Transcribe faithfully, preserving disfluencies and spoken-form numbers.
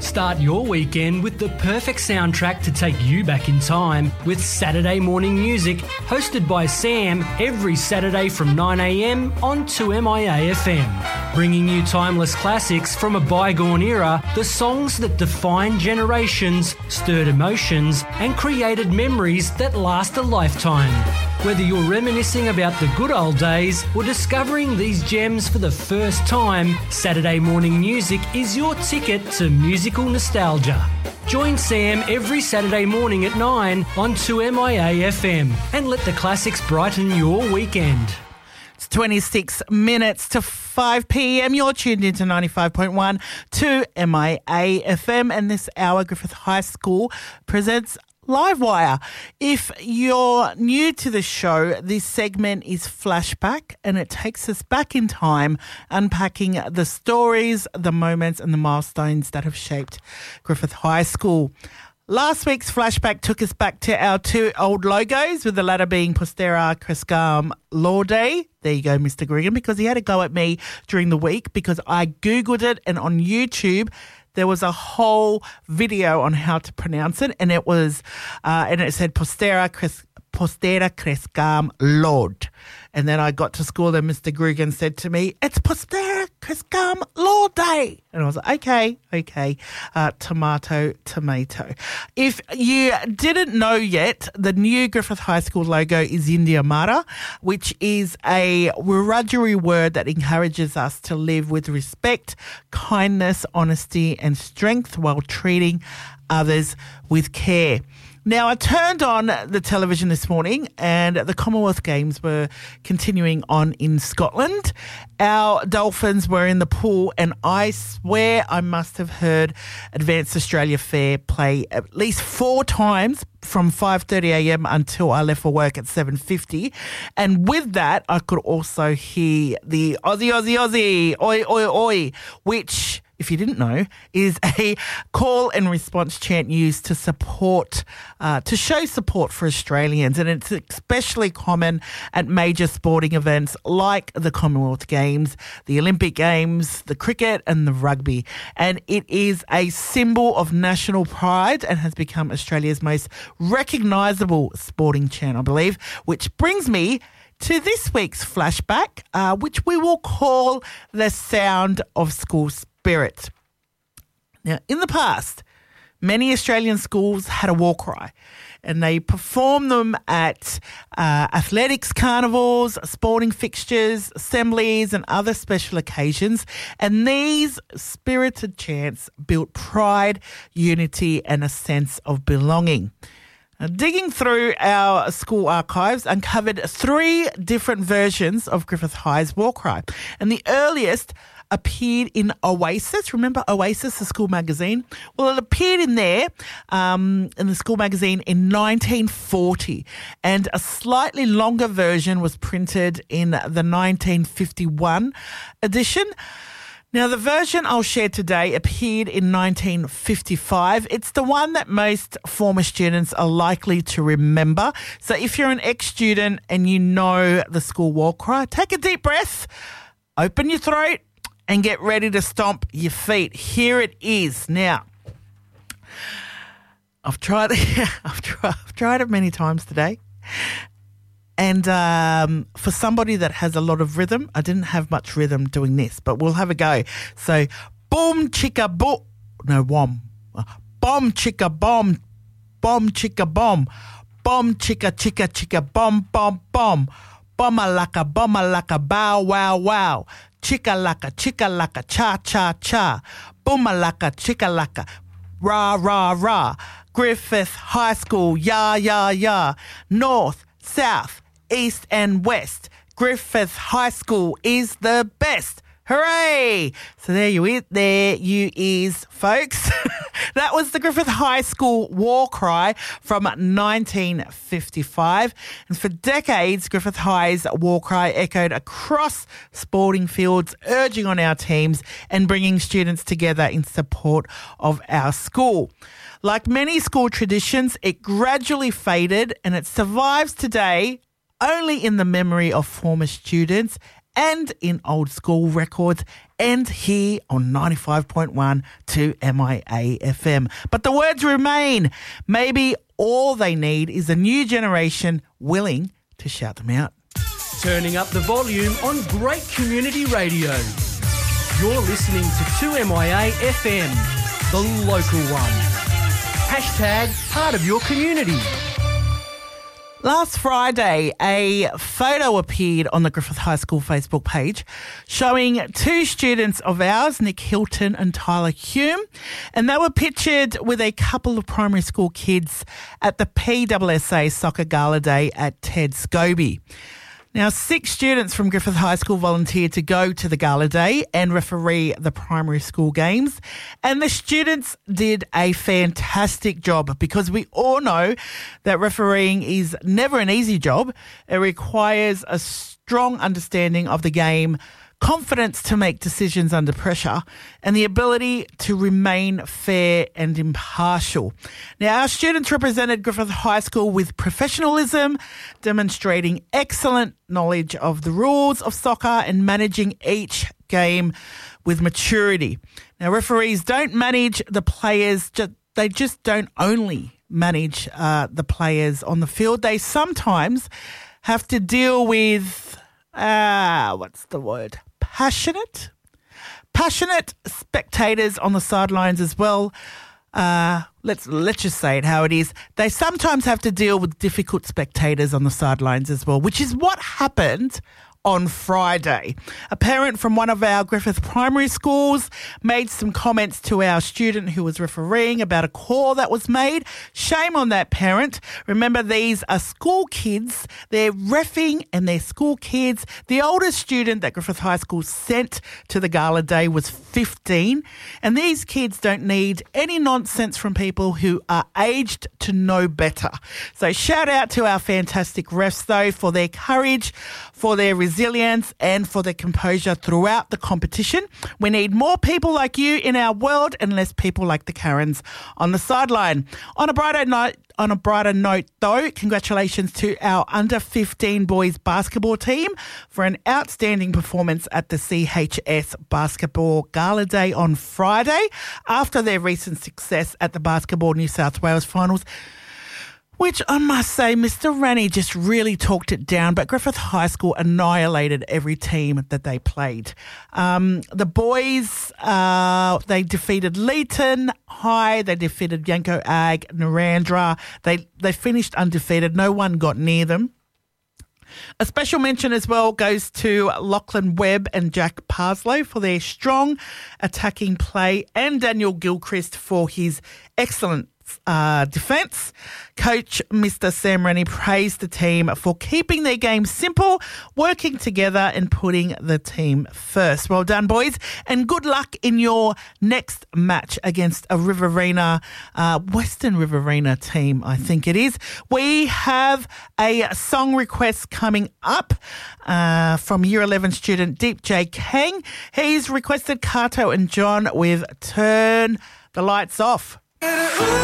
Start your weekend with the perfect soundtrack to take you back in time with Saturday Morning Music, hosted by Sam every Saturday from nine a m on two M I A F M. Bringing you timeless classics from a bygone era, the songs that defined generations, stirred emotions, and created memories that last a lifetime. Whether you're reminiscing about the good old days or discovering these gems for the first time, Saturday Morning Music is your ticket to musical nostalgia. Join Sam every Saturday morning at nine on two M I A F M and let the classics brighten your weekend. It's twenty-six minutes to five p m. You're tuned into ninety-five point one two M I A F M, and this hour Griffith High School presents Livewire. If you're new to the show, this segment is Flashback, and it takes us back in time, unpacking the stories, the moments and the milestones that have shaped Griffith High School. Last week's Flashback took us back to our two old logos, with the latter being Postera Crescam Laude. There you go, Mister Grigan, because he had a go at me during the week because I Googled it, and on YouTube there was a whole video on how to pronounce it, and it was, uh, and it said Postera Cres- Postera Crescam Laude. And then I got to school and Mister Grugan said to me, it's Postera Crescam Laude. And I was like, okay, okay, uh, tomato, tomato. If you didn't know yet, the new Griffith High School logo is India Mara, which is a Wiradjuri word that encourages us to live with respect, kindness, honesty and strength while treating others with care. Now, I turned on the television this morning and the Commonwealth Games were continuing on in Scotland. Our Dolphins were in the pool, and I swear I must have heard Advanced Australia Fair play at least four times from five thirty a m until I left for work at seven fifty. And with that, I could also hear the Aussie, Aussie, Aussie, oi, oi, oi, which, if you didn't know, is a call and response chant used to support, uh, to show support for Australians. And it's especially common at major sporting events like the Commonwealth Games, the Olympic Games, the cricket and the rugby. And it is a symbol of national pride and has become Australia's most recognisable sporting chant, I believe, which brings me to this week's Flashback, uh, which we will call the Sound of School Spirit. Now, in the past, many Australian schools had a war cry, and they performed them at uh, athletics carnivals, sporting fixtures, assemblies and other special occasions. And these spirited chants built pride, unity and a sense of belonging. Now, digging through our school archives uncovered three different versions of Griffith High's war cry. And the earliest appeared in Oasis. Remember Oasis, the school magazine? Well, it appeared in there, um, in the school magazine in nineteen forty. And a slightly longer version was printed in the nineteen fifty-one edition. Now, the version I'll share today appeared in nineteen fifty-five. It's the one that most former students are likely to remember. So if you're an ex-student and you know the school war cry, take a deep breath, open your throat, and get ready to stomp your feet. Here it is. Now, I've tried I've tried, I've tried it many times today. And um, for somebody that has a lot of rhythm, I didn't have much rhythm doing this, but we'll have a go. So, boom, chicka, boom. No, wom. Bomb, chicka, bomb. Bomb, chicka, bomb. Bomb, chicka, chicka, chicka, bomb, bomb, bomb. Bommalaka, bommalaka, bow, wow, wow. Chicka-laka, chicka-laka, cha-cha-cha. Boomalaka, chicka-laka, rah-rah-rah. Griffith High School, yah-yah-yah. North, south, east and west. Griffith High School is the best. Hooray! So there you is, there you is, folks. That was the Griffith High School war cry from nineteen fifty-five. And for decades, Griffith High's war cry echoed across sporting fields, urging on our teams and bringing students together in support of our school. Like many school traditions, it gradually faded and it survives today only in the memory of former students and in old school records and here on ninety-five point one to M I A F M. But the words remain. Maybe all they need is a new generation willing to shout them out. Turning up the volume on great community radio. You're listening to two M I A F M, the local one. Hashtag part of your community. Last Friday, a photo appeared on the Griffith High School Facebook page showing two students of ours, Nick Hilton and Tyler Hume, and they were pictured with a couple of primary school kids at the P S S A Soccer Gala Day at Ted Scobie. Now, six students from Griffith High School volunteered to go to the Gala Day and referee the primary school games. And the students did a fantastic job because we all know that refereeing is never an easy job. It requires a strong understanding of the game, confidence to make decisions under pressure, and the ability to remain fair and impartial. Now, our students represented Griffith High School with professionalism, demonstrating excellent knowledge of the rules of soccer and managing each game with maturity. Now, referees don't manage the players, just, they just don't only manage uh, the players on the field. They sometimes have to deal with, ah, uh, what's the word? Passionate, passionate spectators on the sidelines as well. Uh, let's let's just say it how it is. They sometimes have to deal with difficult spectators on the sidelines as well, which is what happened on Friday. A parent from one of our Griffith primary schools made some comments to our student who was refereeing about a call that was made. Shame on that parent. Remember, these are school kids. They're reffing and they're school kids. The oldest student that Griffith High School sent to the Gala Day was fifteen. And these kids don't need any nonsense from people who are aged to know better. So shout out to our fantastic refs, though, for their courage, for their resilience and for their composure throughout the competition. We need more people like you in our world and less people like the Karens on the sideline. On a brighter note, on a brighter note though, congratulations to our under fifteen boys basketball team for an outstanding performance at the C H S Basketball Gala Day on Friday after their recent success at the Basketball New South Wales finals, which I must say, Mister Rennie just really talked it down, but Griffith High School annihilated every team that they played. Um, the boys, uh, they defeated Leeton High, they defeated Yanko Ag, Narandra. They, they finished undefeated. No one got near them. A special mention as well goes to Lachlan Webb and Jack Parslow for their strong attacking play and Daniel Gilchrist for his excellent Uh, defence. Coach Mister Sam Rennie praised the team for keeping their game simple, working together and putting the team first. Well done, boys, and good luck in your next match against a Riverina, uh, Western Riverina team, I think it is. We have a song request coming up uh, from Year eleven student Deep J Kang. He's requested Kato and John with Turn the Lights Off.